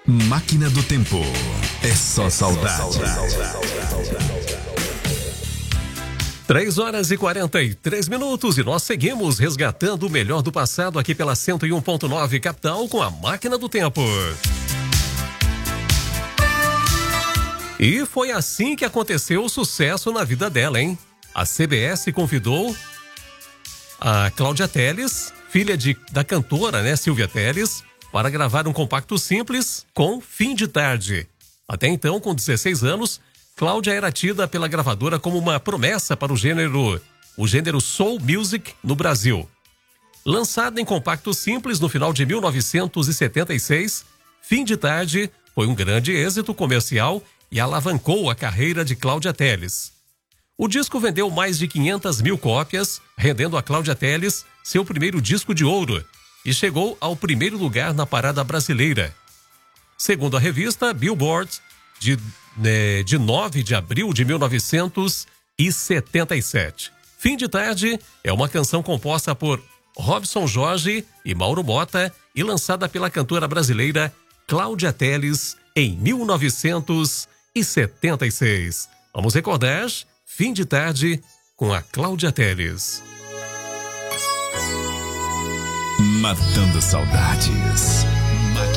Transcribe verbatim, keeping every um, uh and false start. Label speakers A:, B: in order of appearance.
A: Máquina do Tempo. É só saudade.
B: três horas e quarenta e três minutos e nós seguimos resgatando o melhor do passado aqui pela cento e um ponto nove Capital com a Máquina do Tempo. E foi assim que aconteceu o sucesso na vida dela, hein? A C B S convidou a Cláudia Telles, filha de, da cantora, né, Silvia Telles, para gravar um compacto simples com Fim de Tarde. Até então, com dezesseis anos, Cláudia era tida pela gravadora como uma promessa para o gênero, o gênero soul music no Brasil. Lançada em compacto simples no final de mil novecentos e setenta e seis, Fim de Tarde foi um grande êxito comercial e alavancou a carreira de Cláudia Telles. O disco vendeu mais de quinhentas mil cópias, rendendo a Cláudia Telles seu primeiro disco de ouro, e chegou ao primeiro lugar na parada brasileira. Segundo a revista Billboard, de, né, de nove de abril de mil novecentos e setenta e sete. Fim de Tarde é uma canção composta por Robson Jorge e Mauro Mota e lançada pela cantora brasileira Cláudia Telles em mil novecentos e setenta e seis. Vamos recordar Fim de Tarde com a Cláudia Telles.
A: Matando saudades.